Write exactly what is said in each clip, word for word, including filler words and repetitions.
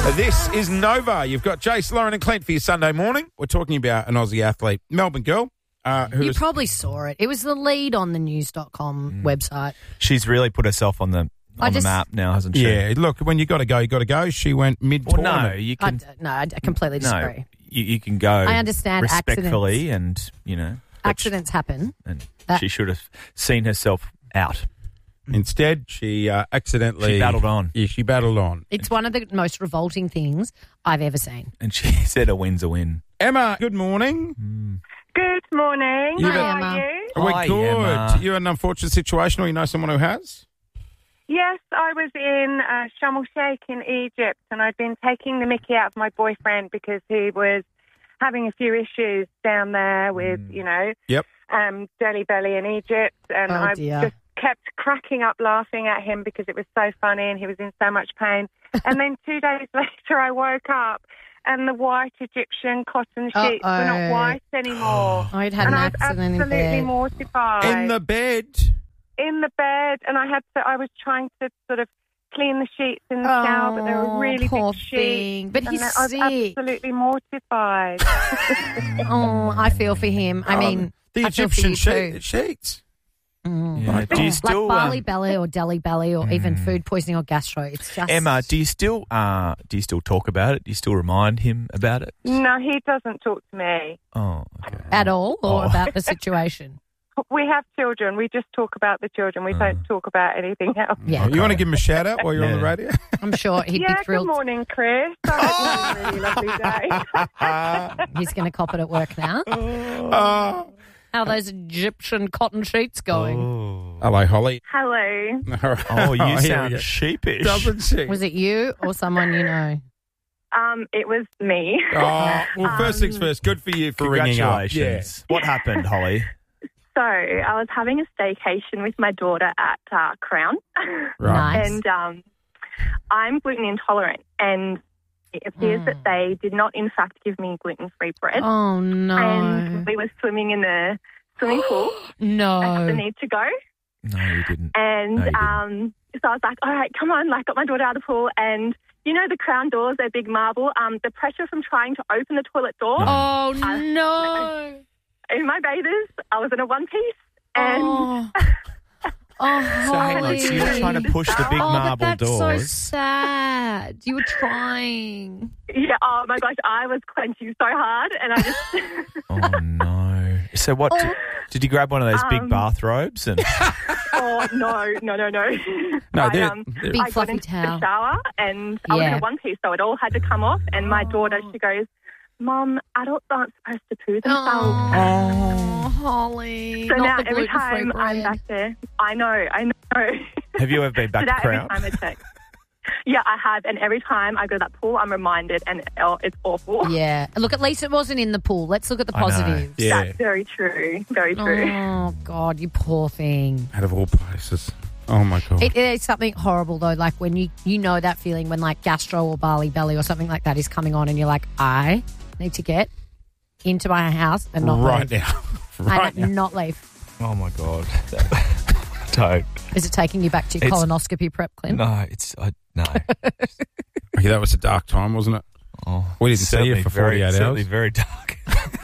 This is Nova. You've got Jace, Lauren and Clint for your Sunday morning. We're talking about an Aussie athlete, Melbourne girl. Uh, who you is, probably saw it. It was the lead on the news dot com mm. website. She's really put herself on the on just, the map now, hasn't she? Yeah, look, when you got to go, you got to go. She went mid-tournament. Well, no, you can... I, no, I completely disagree. No, you, you can go I understand respectfully and, you know... Accidents happen. And that, she should have seen herself out. Instead, she uh, accidentally... She battled on. Yeah, she battled on. It's one of the most revolting things I've ever seen. And she said a win's a win. Emma, good morning. Mm. Good morning. You Hi, How Emma. are you? We're Hi, good. Emma. You're in an unfortunate situation or you know someone who has? Yes, I was in uh, Sharm el-Sheikh in Egypt and I'd been taking the mickey out of my boyfriend because he was having a few issues down there with, mm. you know, yep. um, Delhi Belly in Egypt. And oh, I dear. just kept cracking up laughing at him because it was so funny and he was in so much pain. And then two days later I woke up and the white Egyptian cotton sheets Uh-oh. were not white anymore. I'd had and an I was accident in absolutely bed. mortified. In the bed? In the bed, and I had to. I was trying to sort of clean the sheets in the oh, shower, but they were really poor big thing. sheets. But and he's I was sick. absolutely mortified. Oh, I feel for him. I mean, um, the I feel for Egyptian you sheet, too. sheets. Mm. Yeah. Do you still, like barley um, belly or deli belly or mm. even food poisoning or gastro. It's just Emma, do you still uh, do you still talk about it? Do you still remind him about it? No, he doesn't talk to me Oh, okay. At all or Oh. about the situation? We have children. We just talk about the children. We Mm. don't talk about anything else. Yeah, Oh, you want to give him a shout out while you're Yeah. on the radio? I'm sure he'd yeah, be thrilled. good morning, Chris. I hope you have a really lovely day. He's going to cop it at work now. Uh, How are those Egyptian cotton sheets going? Oh, hello, Holly. Hello. oh you Here we sound go. sheepish. Doesn't she? Was it you or someone you know? Um, it was me. Oh, well, first things Um, first, good for you for ringing up. Yeah. Congratulations. What happened, Holly? So I was having a staycation with my daughter at uh, Crown. Right. Nice. And um, I'm gluten intolerant, and it appears Mm. that they did not, in fact, give me gluten-free bread. Oh, no. And we were swimming in the swimming pool at the No. need to go. No, you didn't. And No, you didn't. um, so I was like, all right, come on, like got my daughter out of the pool. And you know the Crown doors, they're big marble. Um, the pressure from trying to open the toilet door. Oh, Uh, no. In my bathers, I was in a one-piece. And Oh, oh So hang on, so you were trying to push the big oh, marble but that's doors. so sad. You were trying. yeah, oh my gosh, I was clenching so hard. And I just... Oh no! So what? Oh. Did, did you grab one of those big Um, bathrobes and? Oh, no, no, no, no. No, I, they're- um, they're- Big I got fluffy into towel. the shower and I was in Yeah. a one piece, so it all had to come off. And my daughter, she goes, Mum, adults aren't supposed to poo themselves. Oh, Holly. So Not now the every gluten-free time I'm bread. back there, I know, I know. Have you ever been back so to now every Crown? time I check. Yeah, I have. And every time I go to that pool, I'm reminded, and oh, it's awful. Yeah. Look, at least it wasn't in the pool. Let's look at the I know. positives. Yeah. That's very true. Very true. Oh, God, you poor thing. Out of all places. Oh, my God. It is something horrible, though, like when you, you know that feeling when, like, gastro or barley belly or something like that is coming on and you're like, I need to get into my house and not right leave. now. right and now. not leave. Oh my God! Don't. Is it taking you back to your It's- colonoscopy prep, Clint? No, it's I, no. Okay, that was a dark time, wasn't it? Oh, We didn't see you certainly for very, forty-eight certainly hours. very dark.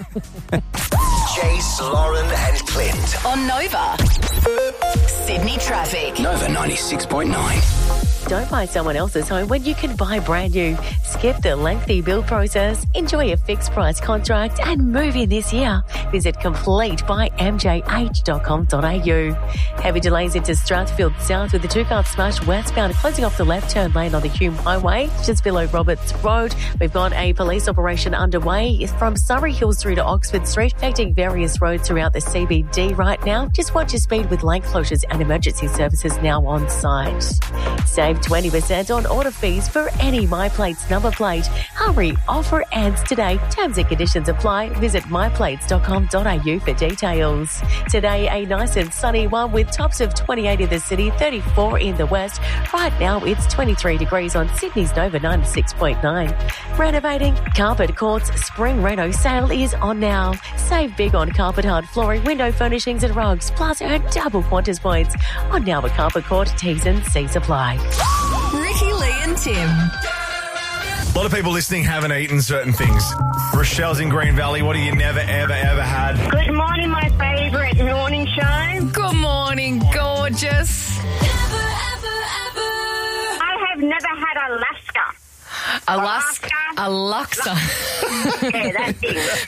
Jace, Lauren and Clint. On Nova. Sydney Traffic. Nova ninety-six point nine. Don't buy someone else's home when you can buy brand new. Skip the lengthy build process. Enjoy a fixed price contract and move in this year. Visit complete by m j h dot com dot a u. Heavy delays into Strathfield South with the two-car smash westbound closing off the left turn lane on the Hume Highway just below Roberts Road. We've got a police operation underway from Surrey Hills through to Oxford Street, affecting various roads throughout the C B D right now. Just watch your speed with lane closures and emergency services now on site. Save twenty percent on order fees for any MyPlates number plate. Hurry, offer ends today. Terms and conditions apply. Visit my plates dot com dot a u for details. Today, a nice and sunny one with tops of twenty-eight in the city, thirty-four in the west. Right now, it's twenty-three degrees on Sydney's Nova ninety-six point nine. Renovating? Carpet Court's Spring Reno sale is on now. Save big on carpet hard flooring, window furnishings and rugs, plus earn double Qantas points. On now at Carpet Court, T's and C's apply. Ricky, Lee and Tim. A lot of people listening haven't eaten certain things. Rochelle's in Green Valley. What have you never, ever, ever had? Good morning, my favourite morning show. Good morning, gorgeous. Never, ever, ever. I have never had Alaska. Alaska. Alaska. Yeah, that's it.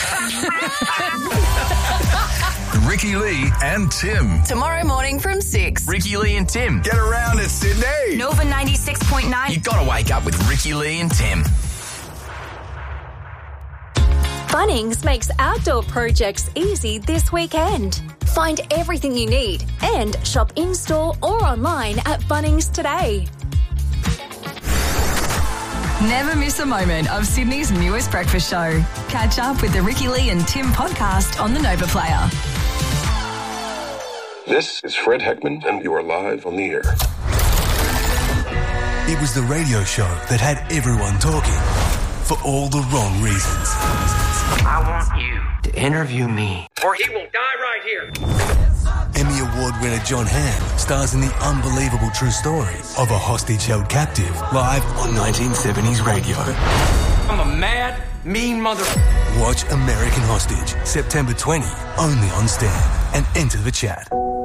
Ricky Lee and Tim. Tomorrow morning from six. Ricky Lee and Tim. Get around it, Sydney. Nova ninety-six point nine. You gotta wake up with Ricky Lee and Tim. Bunnings makes outdoor projects easy this weekend. Find everything you need and shop in-store or online at Bunnings today. Never miss a moment of Sydney's newest breakfast show. Catch up with the Ricky Lee and Tim podcast on the Nova Player. This is Fred Heckman, and you are live on the air. It was the radio show that had everyone talking for all the wrong reasons. I want you to interview me, or he will die right here. Emmy Award winner John Hamm stars in the unbelievable true story of a hostage held captive live on nineteen seventies radio. I'm a mad, mean mother... Watch American Hostage, September twentieth, only on Stan, and enter the chat.